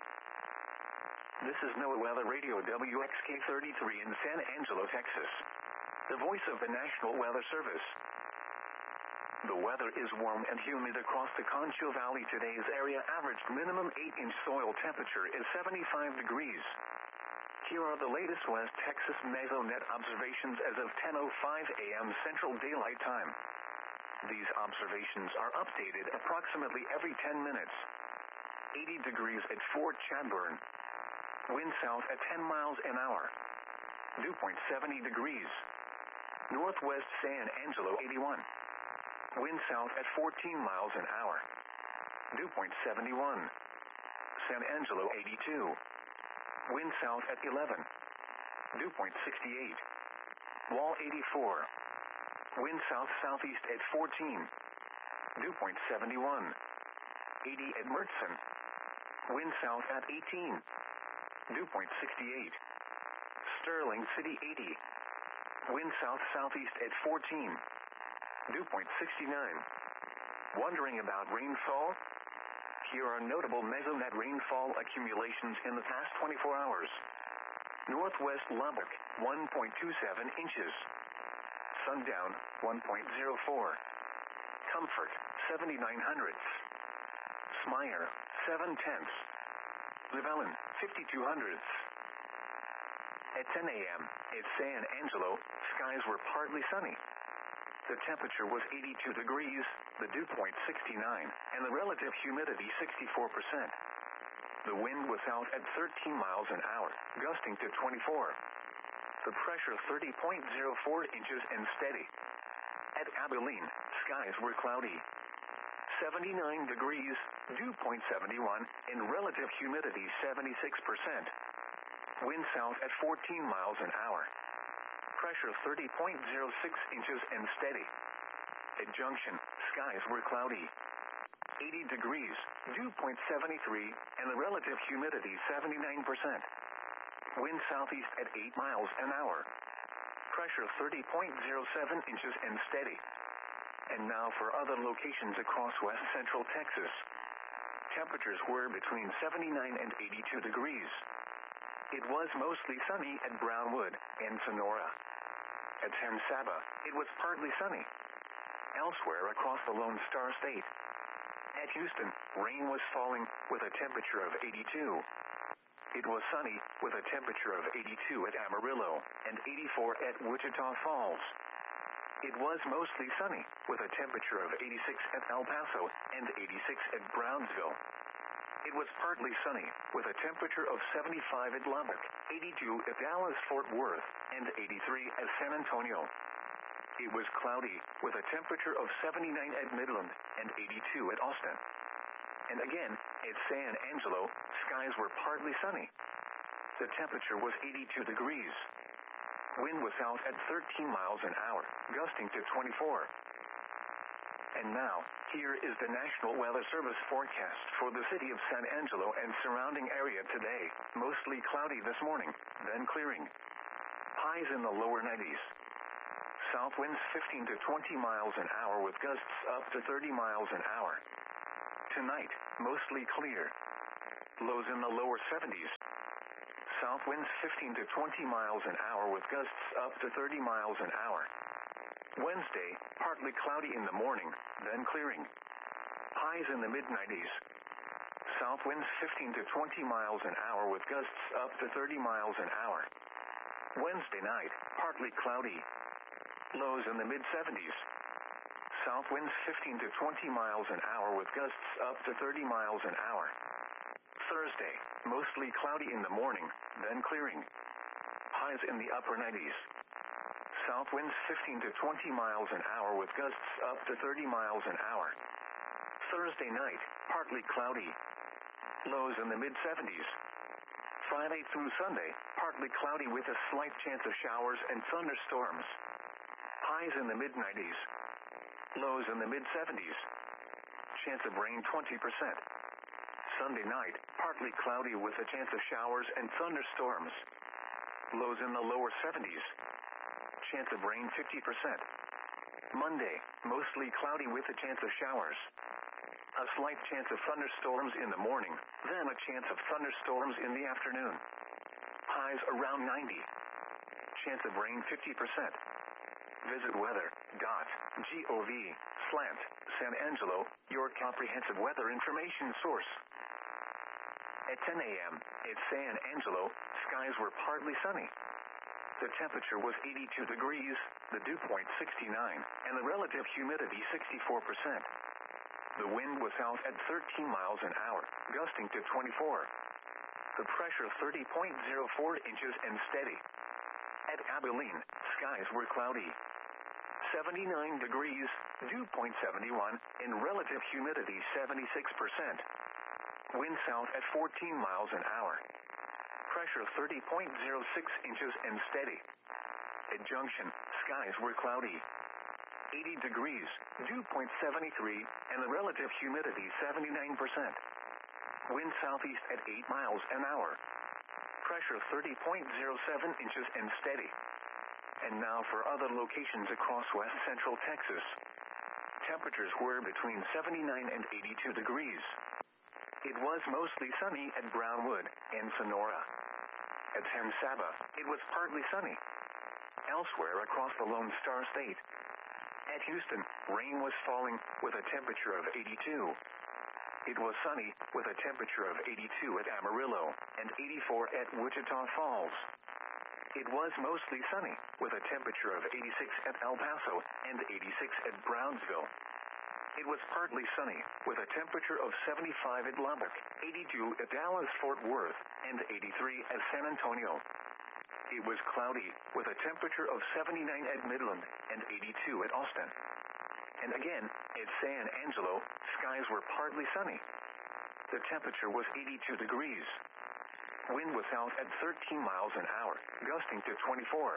This is NOAA Weather Radio W X K thirty-three in San Angelo, Texas. The voice of the National Weather Service. The weather is warm and humid across the Concho Valley. Today's area average minimum eight inch soil temperature is seventy-five degrees. Here are the latest West Texas Mesonet observations as of ten oh five a m Central Daylight Time. These observations are updated approximately every ten minutes. eighty degrees at Fort Chadbourne. Wind south at ten miles an hour. Dew point seventy degrees. Northwest San Angelo eighty-one. Wind south at fourteen miles an hour. Dew point seventy-one. San Angelo eighty-two. Wind south at eleven. Dew point sixty-eight. Wall eighty-four. Wind south-southeast at fourteen. Dew point seventy-one. eighty at Mertzen. Wind south at eighteen. Dew point sixty-eight. Sterling City eighty. Wind south-southeast at fourteen. Dew point sixty-nine. Wondering about rainfall? Here are notable Mesonet rainfall accumulations in the past twenty-four hours. Northwest Lubbock, one point two seven inches. Sundown, one point zero four. Comfort, seventy-nine hundredths. Smyer, seven tenths. Llewellyn, fifty-two hundredths. At ten a m at San Angelo, skies were partly sunny. The temperature was eighty-two degrees, the dew point sixty-nine, and the relative humidity sixty-four percent. The wind was out at thirteen miles an hour, gusting to twenty-four. The pressure thirty point zero four inches and steady. At Abilene, skies were cloudy. seventy-nine degrees, dew point seventy-one, and relative humidity seventy-six percent. Wind south at fourteen miles an hour. Pressure thirty point zero six inches and steady. At Junction, skies were cloudy. eighty degrees, dew point seventy-three, and the relative humidity seventy-nine percent. Wind southeast at eight miles an hour. Pressure thirty point zero seven inches and steady. And now for other locations across west central Texas. Temperatures were between seventy-nine and eighty-two degrees. It was mostly sunny at Brownwood and Sonora. At San Saba, it was partly sunny. Elsewhere across the Lone Star State. At Houston, rain was falling with a temperature of eighty-two. It was sunny with a temperature of eighty-two at Amarillo and eighty-four at Wichita Falls. It was mostly sunny with a temperature of eighty-six at El Paso and eighty-six at Brownsville. It was partly sunny with a temperature of seventy-five at Lubbock, eighty-two at Dallas-Fort Worth, and eighty-three at San Antonio. It was cloudy with a temperature of seventy-nine at Midland and eighty-two at Austin. And again, at San Angelo, skies were partly sunny. The temperature was eighty-two degrees. Wind was out at thirteen miles an hour, gusting to twenty-four. And now, here is the National Weather Service forecast for the city of San Angelo and surrounding area today. Mostly cloudy this morning, then clearing. Highs in the lower nineties. South winds fifteen to twenty miles an hour with gusts up to thirty miles an hour. Tonight, mostly clear. Lows in the lower seventies. South winds fifteen to twenty miles an hour with gusts up to thirty miles an hour. Wednesday, partly cloudy in the morning, then clearing. Highs in the mid nineties. South winds fifteen to twenty miles an hour with gusts up to thirty miles an hour. Wednesday night, partly cloudy. Lows in the mid seventies. South winds fifteen to twenty miles an hour with gusts up to thirty miles an hour. Thursday, mostly cloudy in the morning, then clearing. Highs in the upper nineties. South winds fifteen to twenty miles an hour with gusts up to thirty miles an hour. Thursday night, partly cloudy. Lows in the mid seventies. Friday through Sunday, partly cloudy with a slight chance of showers and thunderstorms. Highs in the mid nineties. Lows in the mid seventies. Chance of rain twenty percent. Sunday night, partly cloudy with a chance of showers and thunderstorms. Lows in the lower seventies. Chance of rain fifty percent. Monday, mostly cloudy with a chance of showers. A slight chance of thunderstorms in the morning, then a chance of thunderstorms in the afternoon. Highs around ninety. Chance of rain fifty percent. Visit weather dot gov slash San Angelo, your comprehensive weather information source. At ten a.m. at San Angelo, skies were partly sunny. The temperature was eighty-two degrees, the dew point sixty-nine, and the relative humidity sixty-four percent. The wind was south at thirteen miles an hour, gusting to twenty-four. The pressure thirty point zero four inches and steady. At Abilene, skies were cloudy. seventy-nine degrees, dew point seventy-one, and relative humidity seventy-six percent. Wind south at fourteen miles an hour. Pressure thirty point zero six inches and steady. At Junction, skies were cloudy. eighty degrees, dew point seventy-three, and the relative humidity seventy-nine percent. Wind southeast at eight miles an hour. Pressure thirty point zero seven inches and steady. And now for other locations across west central Texas. Temperatures were between seventy-nine and eighty-two degrees. It was mostly sunny at Brownwood and Sonora. At San Saba, it was partly sunny. Elsewhere across the Lone Star State. At Houston, rain was falling with a temperature of eighty-two. It was sunny with a temperature of eighty-two at Amarillo and eighty-four at Wichita Falls. It was mostly sunny with a temperature of eighty-six at El Paso and eighty-six at Brownsville. It was partly sunny with a temperature of seventy-five at Lubbock, eighty-two at Dallas-Fort Worth, and eighty-three at San Antonio. It was cloudy with a temperature of seventy-nine at Midland and eighty-two at Austin. And again, at San Angelo, skies were partly sunny. The temperature was eighty-two degrees. Wind was south at thirteen miles an hour, gusting to twenty-four.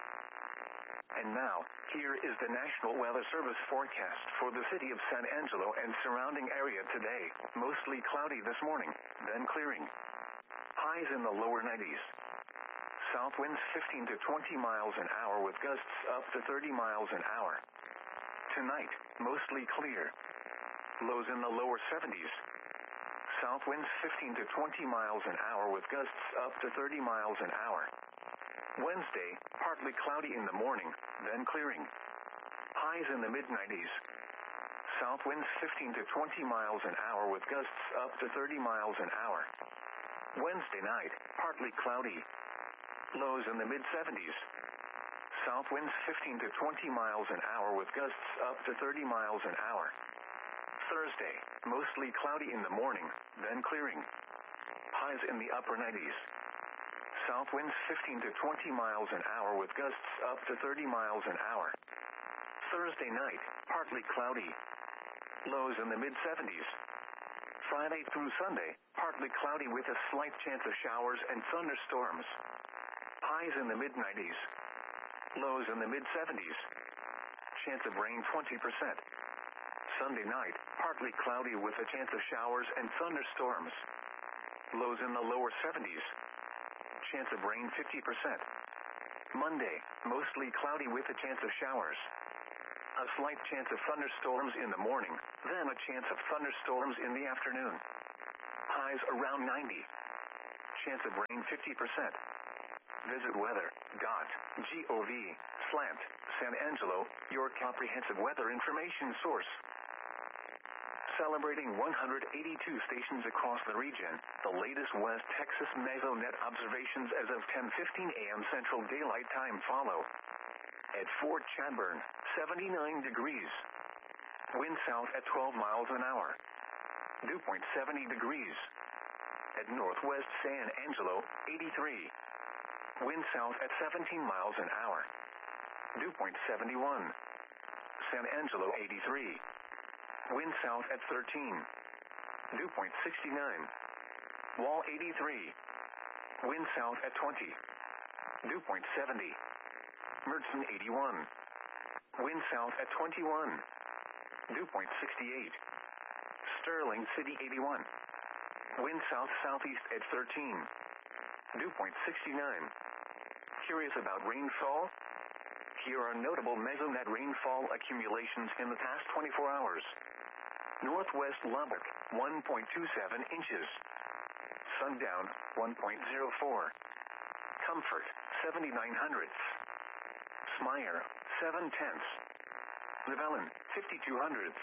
And now, here is the National Weather Service forecast for the city of San Angelo and surrounding area today. Mostly cloudy this morning, then clearing. Highs in the lower nineties. South winds fifteen to twenty miles an hour with gusts up to thirty miles an hour. Tonight, mostly clear. Lows in the lower seventies. South winds fifteen to twenty miles an hour with gusts up to thirty miles an hour. Wednesday, partly cloudy in the morning, then clearing. Highs in the mid nineties. South winds fifteen to twenty miles an hour with gusts up to thirty miles an hour. Wednesday night, partly cloudy. Lows in the mid seventies. South winds fifteen to twenty miles an hour with gusts up to thirty miles an hour. Thursday, mostly cloudy in the morning, then clearing. Highs in the upper nineties. South winds fifteen to twenty miles an hour with gusts up to thirty miles an hour. Thursday night, partly cloudy. Lows in the mid seventies. Friday through Sunday, partly cloudy with a slight chance of showers and thunderstorms. Highs in the mid nineties. Lows in the mid seventies. Chance of rain twenty percent. Sunday night, partly cloudy with a chance of showers and thunderstorms. Lows in the lower seventies. Chance of rain fifty percent. Monday, mostly cloudy with a chance of showers. A slight chance of thunderstorms in the morning, then a chance of thunderstorms in the afternoon. Highs around ninety. Chance of rain fifty percent. Visit weather dot gov slash San Angelo, your comprehensive weather information source. Celebrating one hundred eighty-two stations across the region, the latest West Texas Mesonet observations as of ten fifteen a m Central Daylight Time follow. At Fort Chadbourne, seventy-nine degrees. Wind south at twelve miles an hour. Dew point seventy degrees. At Northwest San Angelo, eighty-three. Wind south at seventeen miles an hour. Dew point seventy-one. San Angelo, eighty-three. Wind south at thirteen. Dew point sixty-nine. Wall, eighty-three. Wind south at twenty. Dew point seventy. Mertzen, eighty-one. Wind south at twenty-one. Dew point sixty-eight. Sterling City, eighty-one. Wind south-southeast at thirteen. Dew point sixty-nine. Curious about rainfall? Here are notable Mesonet rainfall accumulations in the past twenty-four hours. Northwest Lubbock, one point two seven inches. Sundown, one point zero four. Comfort, seventy-nine hundredths. Smyre, seven tenths. Llewellyn, fifty-two hundredths.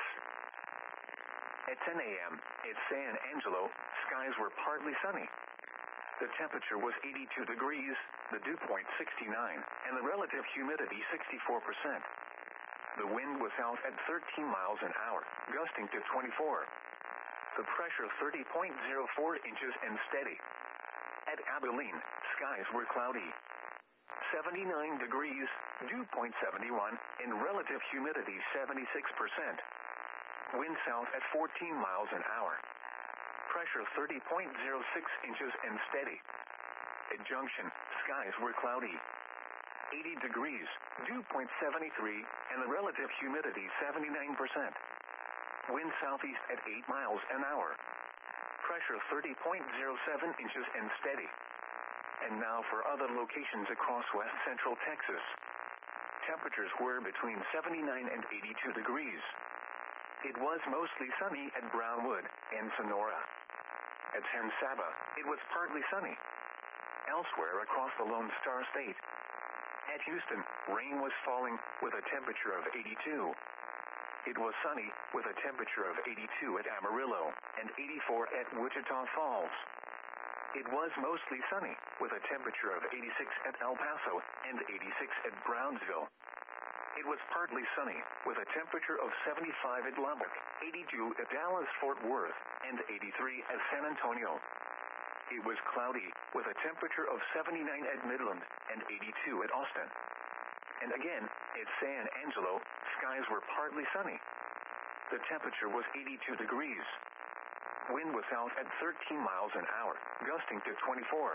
At ten a m at San Angelo, skies were partly sunny. The temperature was eighty-two degrees, the dew point sixty-nine, and the relative humidity sixty-four percent. The wind was south at thirteen miles an hour, gusting to twenty-four. The pressure thirty point zero four inches and steady. At Abilene, skies were cloudy. seventy-nine degrees, dew point seventy-one, and relative humidity seventy-six percent. Wind south at fourteen miles an hour. Pressure thirty point zero six inches and steady. At Junction, skies were cloudy. eighty degrees, dew point seventy-three, and the relative humidity seventy-nine percent. Wind southeast at eight miles an hour. Pressure thirty point zero seven inches and steady. And now for other locations across west central Texas. Temperatures were between seventy-nine and eighty-two degrees. It was mostly sunny at Brownwood and Sonora. At San Saba, it was partly sunny. Elsewhere across the Lone Star State. At Houston, rain was falling with a temperature of eighty-two. It was sunny with a temperature of eighty-two at Amarillo and eighty-four at Wichita Falls. It was mostly sunny with a temperature of eighty-six at El Paso and eighty-six at Brownsville. It was partly sunny with a temperature of seventy-five at Lubbock, eighty-two at Dallas-Fort Worth, and eighty-three at San Antonio. It was cloudy with a temperature of seventy-nine at Midland and eighty-two at Austin. And again, at San Angelo, skies were partly sunny. The temperature was eighty-two degrees. Wind was south at thirteen miles an hour, gusting to twenty-four.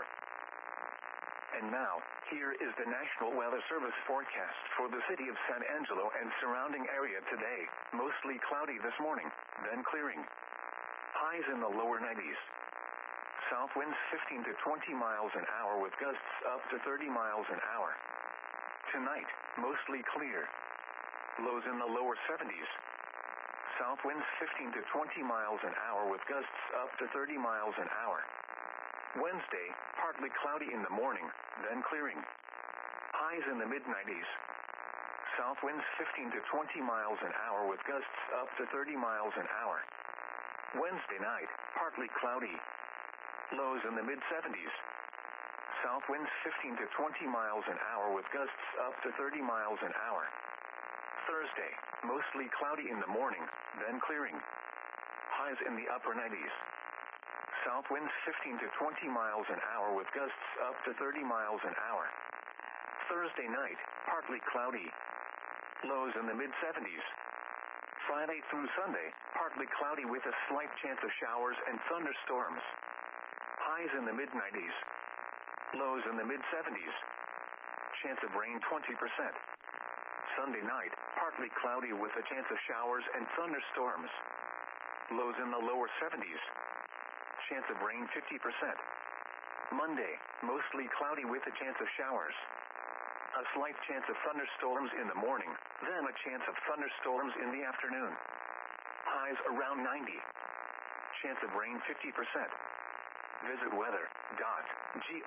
And now, here is the National Weather Service forecast for the city of San Angelo and surrounding area today. Mostly cloudy this morning, then clearing. Highs in the lower nineties. South winds fifteen to twenty miles an hour with gusts up to thirty miles an hour. Tonight, mostly clear. Lows in the lower seventies. South winds fifteen to twenty miles an hour with gusts up to thirty miles an hour. Wednesday, partly cloudy in the morning, then clearing. Highs in the mid nineties. South winds fifteen to twenty miles an hour with gusts up to thirty miles an hour. Wednesday night, partly cloudy. Lows in the mid seventies. South winds fifteen to twenty miles an hour with gusts up to thirty miles an hour. Thursday, mostly cloudy in the morning, then clearing. Highs in the upper nineties. South winds fifteen to twenty miles an hour with gusts up to thirty miles an hour. Thursday night, partly cloudy. Lows in the mid seventies. Friday through Sunday, partly cloudy with a slight chance of showers and thunderstorms. Highs in the mid nineties. Lows in the mid seventies. Chance of rain twenty percent. Sunday night, partly cloudy with a chance of showers and thunderstorms. Lows in the lower seventies. Chance of rain fifty percent. Monday, mostly cloudy with a chance of showers. A slight chance of thunderstorms in the morning, then a chance of thunderstorms in the afternoon. Highs around ninety. Chance of rain fifty percent. Visit weather dot gov.